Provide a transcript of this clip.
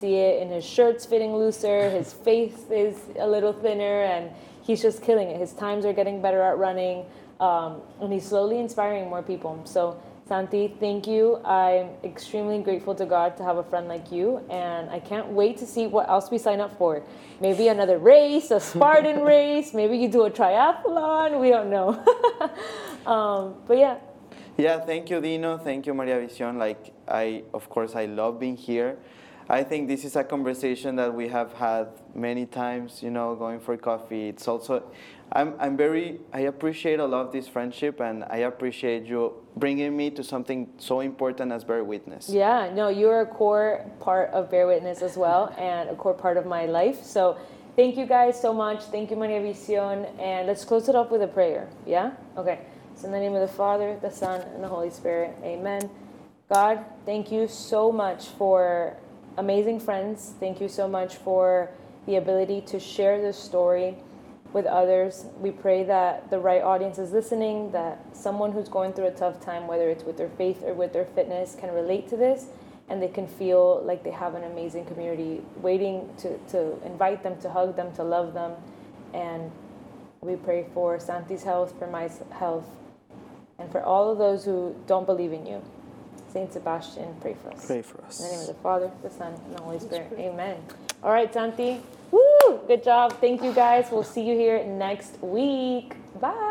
see it in his shirts fitting looser, his face is a little thinner, and he's just killing it. His times are getting better at running, and he's slowly inspiring more people. So Santi, thank you. I'm extremely grateful to God to have a friend like you, and I can't wait to see what else we sign up for. Maybe another race, a Spartan race, maybe you do a triathlon, we don't know. But yeah. Yeah, thank you, Dino. Thank you, Maria Visión. Like, of course, I love being here. I think this is a conversation that we have had many times, going for coffee. It's also, I appreciate a lot of this friendship, and I appreciate you bringing me to something so important as Bear Witness. Yeah, no, you're a core part of Bear Witness as well, and a core part of my life. So thank you guys so much. Thank you, Maria Visión. And let's close it up with a prayer. Yeah? Okay. So in the name of the Father, the Son, and the Holy Spirit. Amen. God, thank you so much for amazing friends. Thank you so much for the ability to share this story with others. We pray that the right audience is listening, that someone who's going through a tough time, whether it's with their faith or with their fitness, can relate to this, and they can feel like they have an amazing community waiting to invite them, to hug them, to love them. And we pray for Santi's health, for my health, and for all of those who don't believe in you. Saint Sebastian, pray for us. Pray for us. In the name of the Father, the Son, and the Holy Spirit. Amen. All right, Santi. Woo! Good job. Thank you, guys. We'll see you here next week. Bye.